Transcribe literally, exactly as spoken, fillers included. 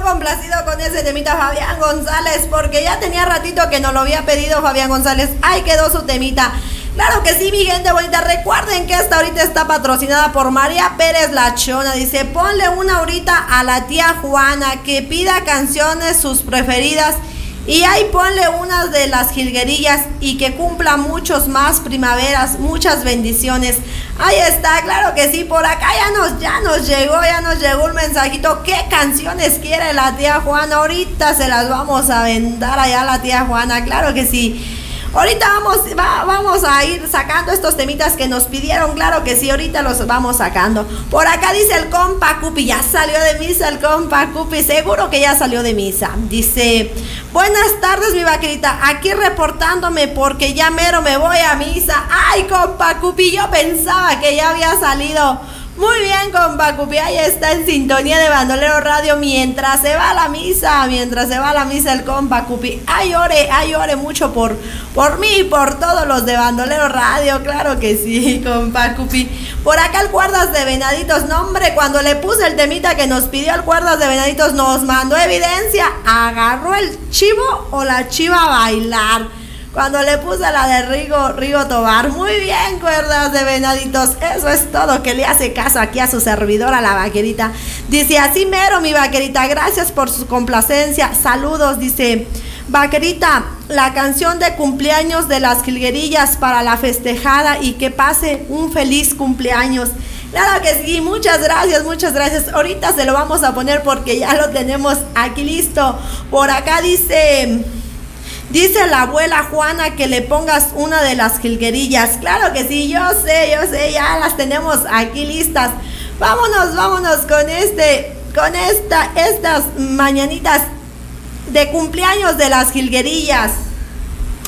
complacido con ese temita Fabián González, porque ya tenía ratito que nos lo había pedido Fabián González. Ahí quedó su temita. Claro que sí, mi gente bonita. Recuerden que esta ahorita está patrocinada por María Pérez La Chona. Dice, ponle una ahorita a la tía Juana que pida canciones sus preferidas. Y ahí ponle unas de las jilguerillas y que cumpla muchos más primaveras, muchas bendiciones. Ahí está, claro que sí, por acá ya nos, ya nos llegó, ya nos llegó un mensajito. ¿Qué canciones quiere la tía Juana? Ahorita se las vamos a vendar allá a la tía Juana, claro que sí. Ahorita vamos, va, vamos a ir sacando estos temitas que nos pidieron, claro que sí, ahorita los vamos sacando. Por acá dice el compa Cupi, ya salió de misa el compa Cupi, seguro que ya salió de misa. Dice, buenas tardes mi vaquerita, aquí reportándome porque ya mero me voy a misa. Ay compa Cupi, yo pensaba que ya había salido. Muy bien, compa Cupi, ahí está en sintonía de Bandolero Radio mientras se va a la misa, mientras se va a la misa el compa Cupi. Ay, ore, ay, ore mucho por, por mí y por todos los de Bandolero Radio, claro que sí, compa Cupi. Por acá el Cuerdas de Venaditos, no hombre, cuando le puse el temita que nos pidió el Cuerdas de Venaditos, nos mandó evidencia, agarró el chivo o la chiva a bailar. Cuando le puse la de Rigo, Rigo Tobar. Muy bien, Cuerdas de Venaditos. Eso es todo, que le hace caso aquí a su servidora, la vaquerita. Dice, así mero, mi vaquerita. Gracias por su complacencia. Saludos, dice, vaquerita, la canción de cumpleaños de las jilguerillas para la festejada y que pase un feliz cumpleaños. Claro que sí, muchas gracias, muchas gracias. Ahorita se lo vamos a poner porque ya lo tenemos aquí listo. Por acá dice... Dice la abuela Juana que le pongas una de las jilguerillas. Claro que sí, yo sé, yo sé, ya las tenemos aquí listas. Vámonos, vámonos con este, con esta, estas mañanitas de cumpleaños de las jilguerillas.